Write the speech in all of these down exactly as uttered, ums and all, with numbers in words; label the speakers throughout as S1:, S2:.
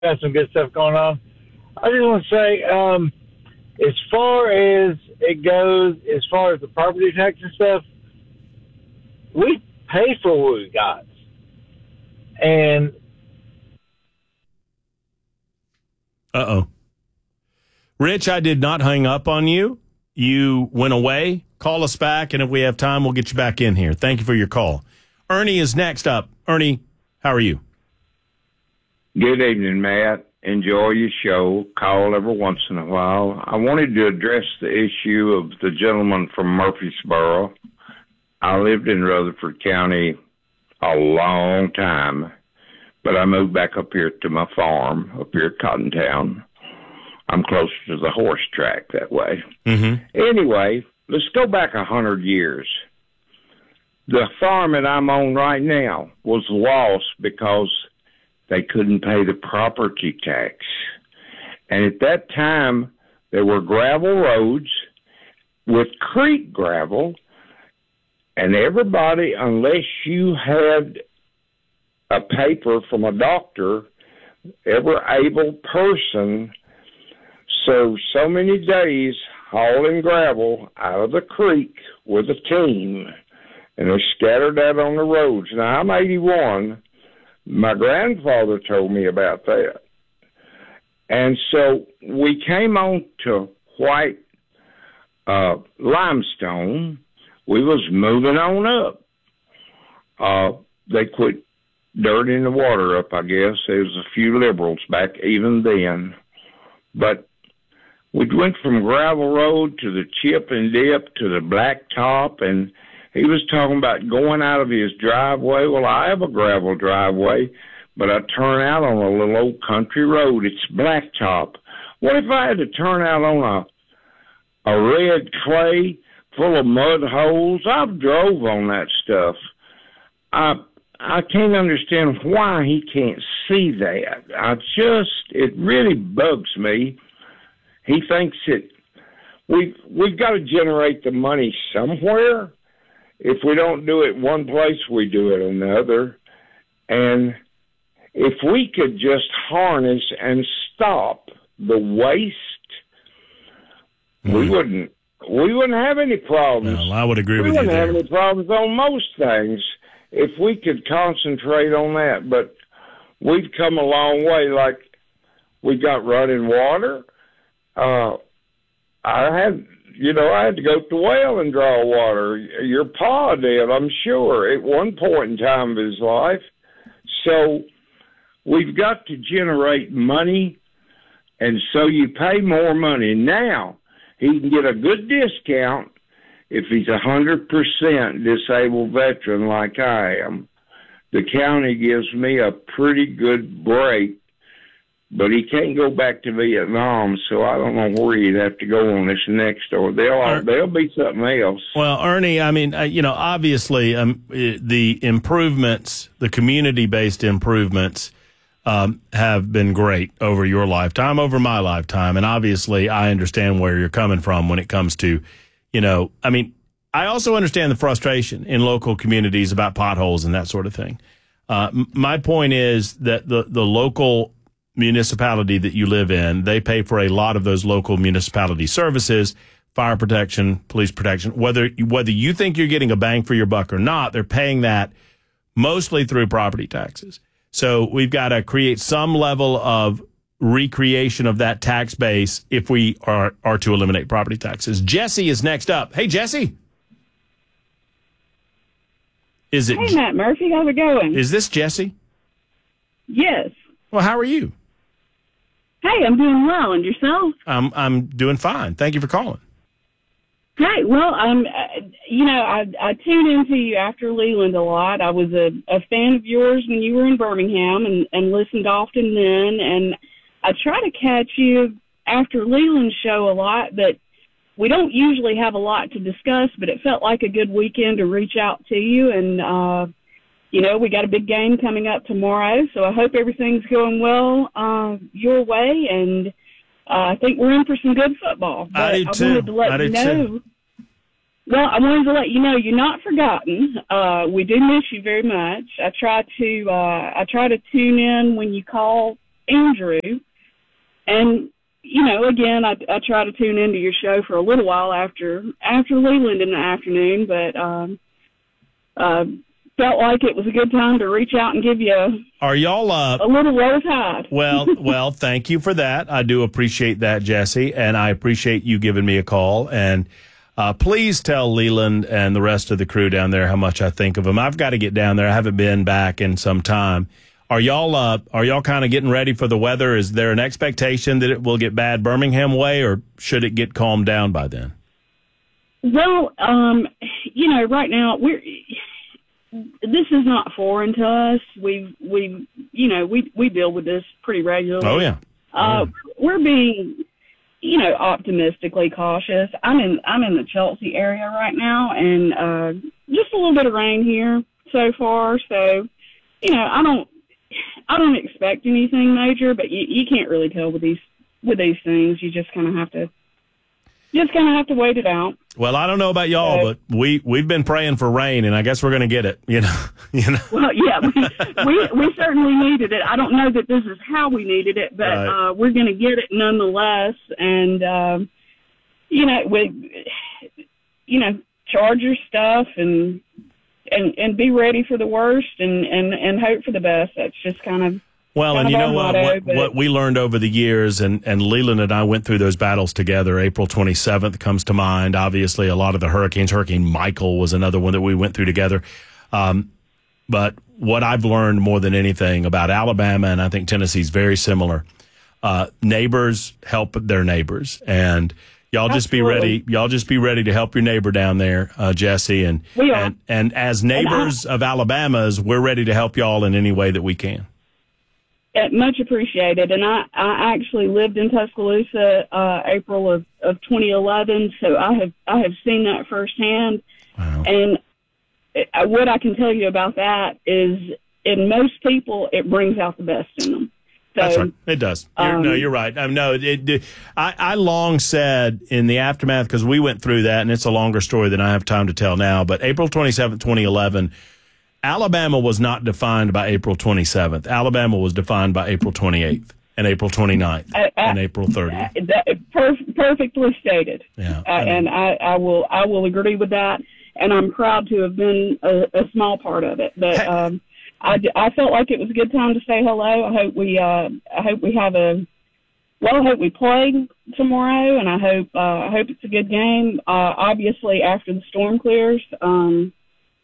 S1: got some good stuff going on. I just want to say, um, as far as it goes, as far as the property tax and stuff, we pay for what we got. And
S2: Uh-oh. Rich, I did not hang up on you. You went away. Call us back, and if we have time, we'll get you back in here. Thank you for your call. Ernie is next up. Ernie, how are you?
S3: Good evening, Matt. Enjoy your show. Call every once in a while. I wanted to address the issue of the gentleman from Murfreesboro. I lived in Rutherford County a long time, but I moved back up here to my farm up here at Cottontown. I'm closer to the horse track that way.
S2: Mm-hmm.
S3: Anyway, let's go back a hundred years. The farm that I'm on right now was lost because they couldn't pay the property tax. And at that time, there were gravel roads with creek gravel, and everybody, unless you had a paper from a doctor, every able person served so many days hauling gravel out of the creek with a team, and they scattered that on the roads. Now, I'm eighty-one. My grandfather told me about that. And so we came on to white uh, limestone. We was moving on up. Uh, they quit dirtying the water up, I guess. There was a few liberals back even then. But we went from gravel road to the chip and dip to the blacktop, and he was talking about going out of his driveway. Well, I have a gravel driveway, but I turn out on a little old country road. It's blacktop. What if I had to turn out on a a red clay full of mud holes? I've drove on that stuff. I I can't understand why he can't see that. I just, it really bugs me. He thinks it, we've, we've got to generate the money somewhere. If we don't do it one place, we do it another. And if we could just harness and stop the waste, mm. we wouldn't we wouldn't have any problems.
S2: Well, I would agree
S3: we
S2: with you there.
S3: We wouldn't have any problems on most things if we could concentrate on that. But we've come a long way. Like, we got running water. Uh, I had... You know, I had to go to the well and draw water. Your pa did, I'm sure, at one point in time of his life. So we've got to generate money, and so you pay more money. Now, he can get a good discount if he's a one hundred percent disabled veteran like I am. The county gives me a pretty good break, but he can't go back to Vietnam, so I don't know where he'd have to go on this next, or they'll er, they'll be something else.
S2: Well, Ernie, I mean, uh, you know, obviously, um, the improvements, the community-based improvements, um, have been great over your lifetime, over my lifetime, and obviously, I understand where you're coming from when it comes to, you know, I mean, I also understand the frustration in local communities about potholes and that sort of thing. Uh, m- my point is that the the local municipality that you live in, they pay for a lot of those local municipality services, fire protection, police protection. Whether whether you think you're getting a bang for your buck or not, they're paying that mostly through property taxes. So we've got to create some level of recreation of that tax base if we are, are to eliminate property taxes. Jesse is next up. Hey, Jesse. Is it?
S4: Hey, Matt Murphy, how's it going?
S2: Is this Jesse?
S4: Yes.
S2: Well, how are you?
S4: Hey, I'm doing well, and yourself?
S2: I'm I'm doing fine. Thank you for calling.
S4: Hey, well, I'm, uh, you know, I I tuned into you after Leland a lot. I was a, a fan of yours when you were in Birmingham, and, and listened often then. And I try to catch you after Leland's show a lot, but we don't usually have a lot to discuss. But it felt like a good weekend to reach out to you, and uh, you know, we got a big game coming up tomorrow, so I hope everything's going well uh, your way, and uh, I think we're in for some good football. But
S2: I do
S4: I
S2: too.
S4: wanted to let
S2: I
S4: you
S2: do
S4: know.
S2: Too.
S4: Well, I wanted to let you know you're not forgotten. Uh, we do miss you very much. I try to uh, I try to tune in when you call Andrew. And, you know, again, I, I try to tune into your show for a little while after after Leland in the afternoon, but um, uh, felt like it was a good time to reach out and give you a,
S2: Are y'all uh,
S4: a little roll tide.
S2: Well, well, thank you for that. I do appreciate that, Jesse, and I appreciate you giving me a call. And uh, please tell Leland and the rest of the crew down there how much I think of them. I've got to get down there. I haven't been back in some time. Are y'all uh, are y'all kind of getting ready for the weather? Is there an expectation that it will get bad Birmingham way, or should it get calmed down by then?
S4: Well, um, you know, right now we're. This is not foreign to us. We we you know we we deal with this pretty regularly.
S2: Oh yeah.
S4: Uh, we're being, you know, optimistically cautious. I'm in I'm in the Chelsea area right now, and uh, just a little bit of rain here so far. So, you know, I don't I don't expect anything major, but you, you can't really tell with these with these things. You just kind of have to just kind of have to wait it out.
S2: Well, I don't know about y'all,
S4: so,
S2: but we we've been praying for rain, and I guess we're going to get it. You know, you know.
S4: Well, yeah, we, we we certainly needed it. I don't know that this is how we needed it, but
S2: right.
S4: uh, we're going to get it nonetheless. And um, you know, we you know, charge your stuff and and and be ready for the worst, and and and hope for the best. That's just kind of.
S2: Well, and you know what, what, what we learned over the years, and, and Leland and I went through those battles together. April twenty-seventh comes to mind. Obviously, a lot of the hurricanes. Hurricane Michael was another one that we went through together. Um, but what I've learned more than anything about Alabama, and I think Tennessee's very similar, uh, neighbors help their neighbors. And y'all just
S4: Absolutely.
S2: be ready. Y'all just be ready to help your neighbor down there, uh, Jesse. And,
S4: we are.
S2: and, and as neighbors of Alabama's, we're ready to help y'all in any way that we can.
S4: Uh, much appreciated. And I, I actually lived in Tuscaloosa uh, April of, of twenty eleven, so I have I have seen that firsthand.
S2: Wow.
S4: And it, what I can tell you about that is, in most people, it brings out the best in them. So,
S2: That's right. It does. You're,
S4: um,
S2: no, you're right. Um, no, it, it, I, I long said in the aftermath, because we went through that, and it's a longer story than I have time to tell now, but April twenty-seventh, twenty eleven, Alabama was not defined by April twenty-seventh. Alabama was defined by April twenty-eighth and April twenty-ninth
S4: I, I,
S2: and April thirtieth.
S4: That, perf- perfectly stated.
S2: Yeah,
S4: uh,
S2: I mean,
S4: and I, I will I will agree with that, and I'm proud to have been a, a small part of it. But um, I, I felt like it was a good time to say hello. I hope we uh, I hope we have a well. I hope we play tomorrow, and I hope uh, I hope it's a good game. Uh, obviously, after the storm clears, um,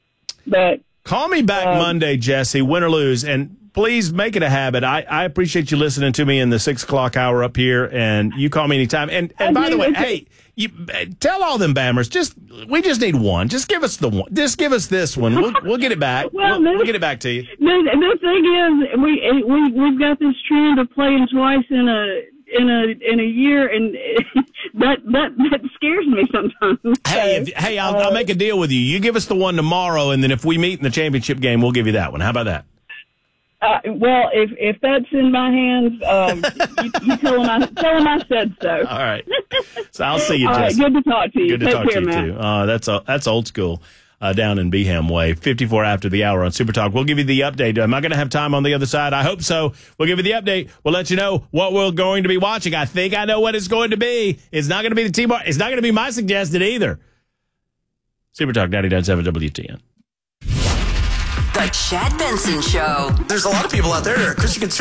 S4: but.
S2: Call me back um, Monday, Jesse, win or lose, and please make it a habit. I, I appreciate you listening to me in the six o'clock hour up here, and you call me anytime. And and by the way, hey, you tell all them Bammers, just we just need one. Just give us the one. Just give us this one. We'll we'll get it back.
S4: well,
S2: we'll, we'll get it back to you.
S4: The, the thing is, we we we've got this trend of playing twice in a. in a in a year, and that that that scares me sometimes.
S2: Hey,
S4: so,
S2: if, hey, I'll,
S4: uh,
S2: I'll make a deal with you. You give us the one tomorrow, and then if we meet in the championship game, we'll give you that one. How about that?
S4: Uh, well, if if that's in my hands, um, you, you tell him I tell him I said so.
S2: All right. So I'll see you,
S4: All
S2: Jesse.
S4: right, good to talk to you.
S2: Good to
S4: Take
S2: talk
S4: care,
S2: to you
S4: man.
S2: too. Uh, that's uh, that's old school. Uh, down in Beeham Way, fifty-four after the hour on Super Talk. We'll give you the update. Am I going to have time on the other side? I hope so. We'll give you the update. We'll let you know what we're going to be watching. I think I know what it's going to be. It's not going to be the T-Bar. It's not going to be my suggested either. Super Talk ninety-nine point seven W T N.
S5: The Chad Benson Show.
S6: There's a lot of people out there, Chris, you can